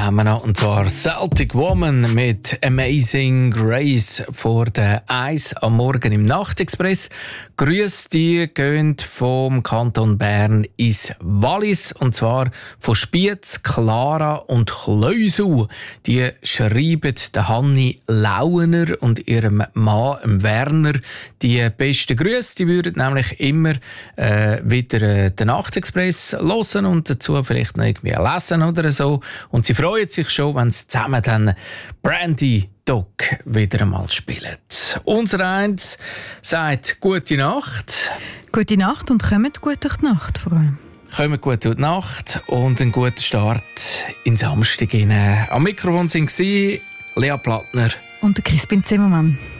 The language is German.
haben wir noch, und zwar Celtic Woman mit Amazing Grace vor der Eis am Morgen im Nachtexpress. Grüße die gehen vom Kanton Bern ins Wallis, und zwar von Spiez, Clara und Kleusel. Die schreiben der Hanni Lauener und ihrem Mann Werner die besten Grüße. Die würden nämlich immer wieder den Nachtexpress hören und dazu vielleicht noch irgendwie lesen oder so. Und sie freuen sich schon, wenn sie zusammen dann Brandy Dog wieder einmal spielen. Unser Eins sagt gute Nacht. Gute Nacht und kommt gut durch die Nacht vor allem. Kommt gut durch die Nacht und einen guten Start in Samstag. Am Mikrofon waren Lea Plattner und Crispin Zimmermann.